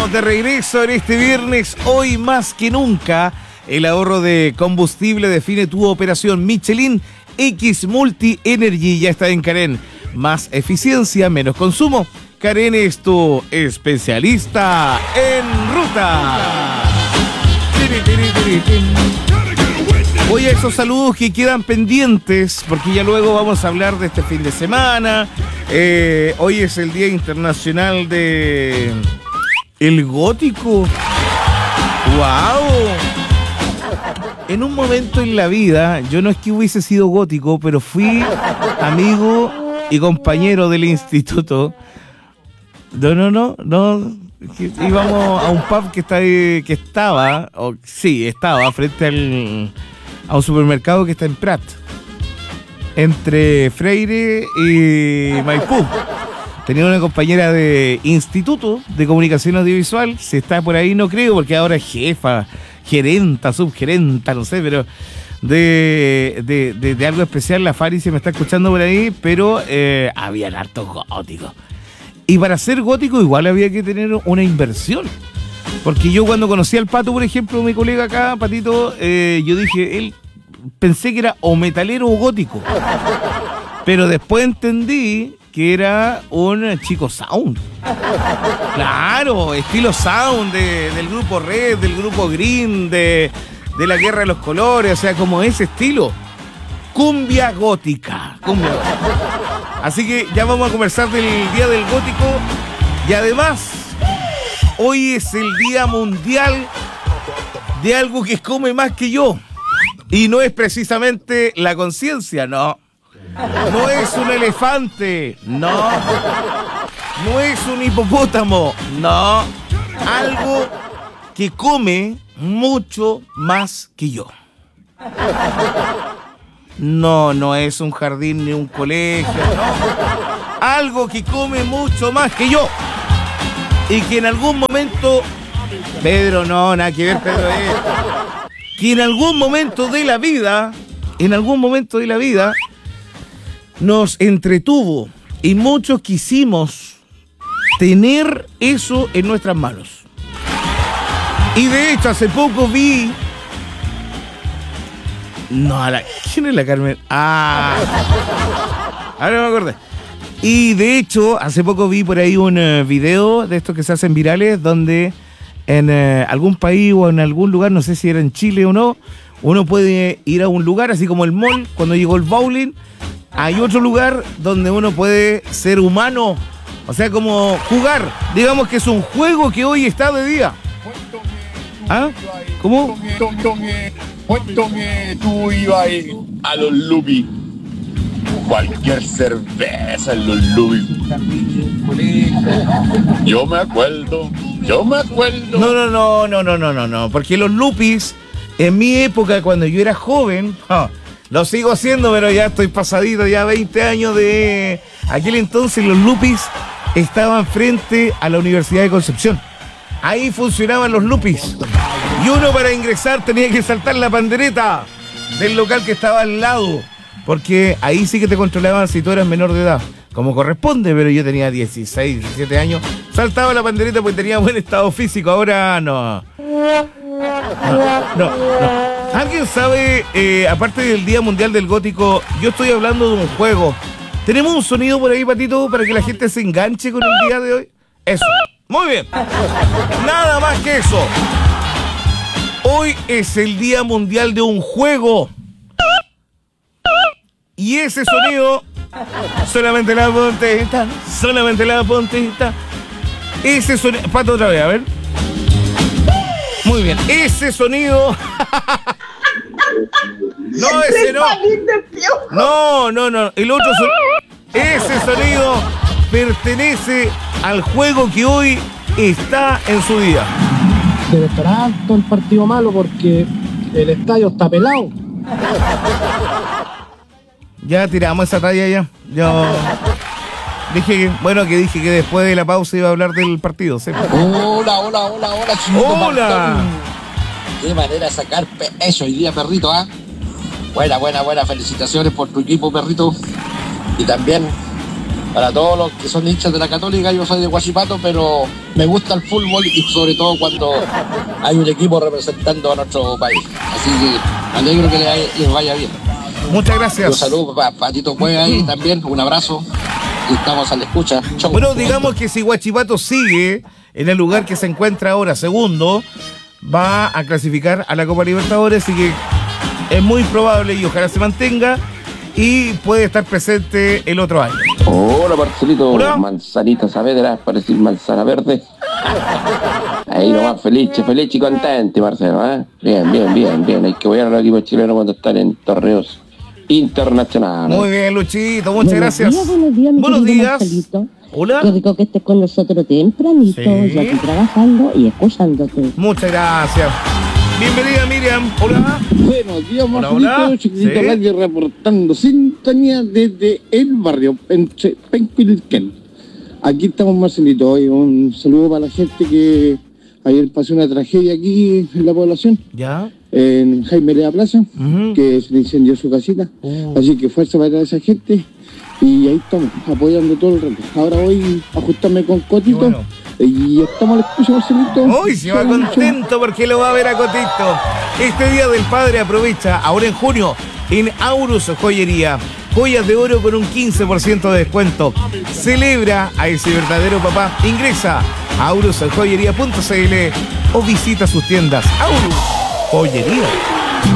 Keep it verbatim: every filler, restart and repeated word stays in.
Estamos de regreso en este viernes. Hoy más que nunca, el ahorro de combustible define tu operación. Michelin X Multi Energy ya está en Carén. Más eficiencia, menos consumo. Carén es tu especialista en ruta. Voy a esos saludos que quedan pendientes, porque ya luego vamos a hablar de este fin de semana. Eh, hoy es el Día Internacional de el Gótico. ¡Wow! En un momento en la vida, yo no es que hubiese sido gótico, pero fui amigo y compañero del instituto. No, no, no, no. Íbamos a un pub que, está, que estaba, o, sí, estaba frente al, a un supermercado que está en Prat, entre Freire y Maipú. Tenía una compañera de instituto de comunicación audiovisual, si está por ahí no creo, porque ahora es jefa, gerenta, subgerenta, no sé, pero de, de, de, de algo especial. La Fari se me está escuchando por ahí, pero eh, habían hartos góticos. Y para ser gótico igual había que tener una inversión. Porque yo cuando conocí al Pato, por ejemplo, mi colega acá, Patito, eh, yo dije, él pensé que era o metalero o gótico. Pero después entendí que era un chico sound. Claro, estilo sound de, del grupo Red, del grupo Green, de, de la Guerra de los Colores, o sea, como ese estilo. Cumbia gótica. Cumbia gótica. Así que ya vamos a conversar del Día del Gótico. Y además, hoy es el Día Mundial de algo que come más que yo. Y no es precisamente la conciencia, no. No es un elefante, no. No es un hipopótamo, no. Algo que come mucho más que yo. No, no es un jardín ni un colegio, no. Algo que come mucho más que yo. Y que en algún momento... Pedro, no, nada que ver, Pedro. Eh. Que en algún momento de la vida, en algún momento de la vida, nos entretuvo. Y muchos quisimos tener eso en nuestras manos. Y de hecho, hace poco vi... No, la... ¿quién es la Carmen? Ah, ahora me acordé. Y de hecho, hace poco vi por ahí un uh, video de estos que se hacen virales, donde en uh, algún país o en algún lugar, no sé si era en Chile o no, uno puede ir a un lugar, así como el mall, cuando llegó el bowling, hay otro lugar donde uno puede ser humano, o sea, como jugar. Digamos que es un juego que hoy está de día. ¿Ah? ¿Cómo? Cuento que tú ibas a los Lupi. Cualquier cerveza en los Lupi. Yo me acuerdo, yo me acuerdo. No, no, no, no, no, no, no, no. Porque los Lupis, en mi época, cuando yo era joven, oh, lo sigo haciendo, pero ya estoy pasadito, ya veinte años de aquel entonces. Los Lupis estaban frente a la Universidad de Concepción. Ahí funcionaban los Lupis. Y uno para ingresar tenía que saltar la pandereta del local que estaba al lado. Porque ahí sí que te controlaban si tú eras menor de edad, como corresponde, pero yo tenía dieciséis, diecisiete años. Saltaba la pandereta porque tenía buen estado físico. Ahora no. No, no, no. ¿Alguien sabe, eh, aparte del Día Mundial del Gótico, yo estoy hablando de un juego? ¿Tenemos un sonido por ahí, Patito, para que la gente se enganche con el día de hoy? Eso. Muy bien. Nada más que eso. Hoy es el Día Mundial de un juego. Y ese sonido, solamente la puntita, solamente la puntita. Ese sonido, Pato, otra vez, a ver. Muy bien, ese sonido. No, ese no. No, no, no. El otro sonido. Ese sonido pertenece al juego que hoy está en su día. Debe estar alto el partido malo porque el estadio está pelado. Ya tiramos esa talla ya. Yo dije que, bueno, que dije que después de la pausa iba a hablar del partido, ¿sí? Hola, hola, hola, hola, chiquito. Hola. Partón. Qué manera de sacar peso hoy día, perrito, ¿ah? ¿eh? Buena, buena, buena. Felicitaciones por tu equipo, perrito. Y también para todos los que son hinchas de la Católica. Yo soy de Huachipato, pero me gusta el fútbol y sobre todo cuando hay un equipo representando a nuestro país. Así que me alegro que les, les vaya bien. Muchas gracias. Un saludo para Patito Cueva ahí también, un abrazo y estamos a la escucha. Chau. Bueno, digamos que si Huachipato sigue en el lugar que se encuentra ahora, segundo, va a clasificar a la Copa Libertadores, así que es muy probable y ojalá se mantenga y puede estar presente el otro año. Hola, Marcelito. Hola. Manzanita Saavedra, para decir manzana verde. Ahí nomás, feliz, feliz y contento, Marcelo, ¿eh? Bien, bien, bien, bien. Hay que apoyar a los equipos chilenos cuando están en torneos internacionales. Muy bien, Luchito, muchas buenos gracias. Días, buenos días, mi buenos querido días. Marcelito. Hola. Qué rico que estés con nosotros tempranito, Sí. yo aquí trabajando y escuchándote. Muchas gracias. Bienvenida, Miriam. Hola. Buenos días, Hola, Marcelito, hola. Chiquitito Sí. Radio reportando sintonía desde el barrio, entre Penco y Lilquén. Aquí estamos, Marcelito. Hoy un saludo para la gente que ayer pasó una tragedia aquí en la población, Ya. en Jaime Lea Plaza, Ujú. que se le incendió su casita. Uh. Así que fuerza para esa gente. Y ahí estamos, apoyando todo el rato. Ahora voy a ajustarme con Cotito. Qué bueno. Y estamos a la escucha, Marcelito. Hoy se va contento porque lo va a ver a Cotito. Este Día del Padre aprovecha ahora en junio en Aurus Joyería. Joyas de oro con un quince por ciento de descuento. Celebra a ese verdadero papá. Ingresa a aurus joyería punto c l o visita sus tiendas. Aurus Joyería.